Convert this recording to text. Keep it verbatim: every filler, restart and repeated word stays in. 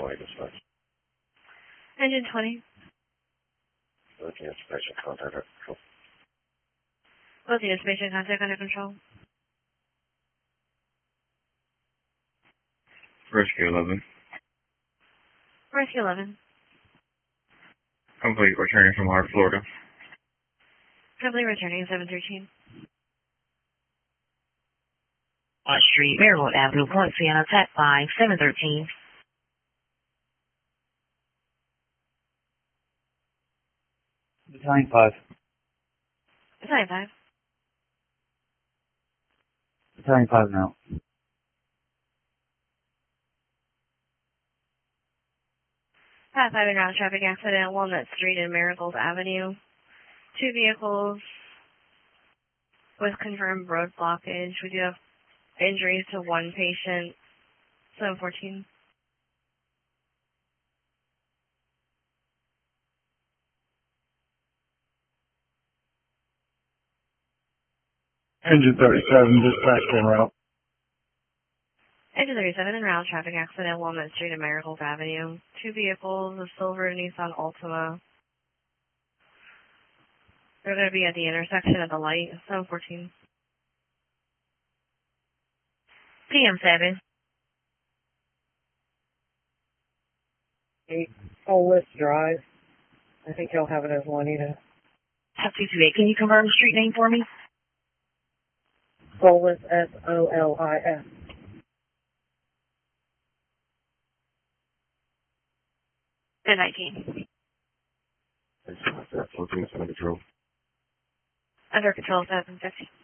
twenty dispatch. Engine twenty. Both units patient contact under control. Both units patient contact under control. Rescue eleven. Rescue eleven. Complete, returning from Hart, Florida. Complete returning seven thirteen. On Street, Marigold Avenue, Point Sienna, attack by seven thirteen. Battalion five. Battalion five. Battalion five now. five five in route traffic accident, Walnut Street and Marigold Avenue. Two vehicles with confirmed road blockage. We do have injuries to one patient. seven fourteen. Engine thirty-seven, dispatch en route. Engine thirty-seven in route traffic accident, Walnut Street and Marigold Avenue. Two vehicles, a silver Nissan Altima. They're going to be at the intersection of the light. seven fourteen. P M seven. eight Soulless Drive. I think you'll have it as Juanita. two two eight. Can you confirm the street name for me? Soulless, S O L I S. ten nineteen. Both units under control. Under control seven fifty.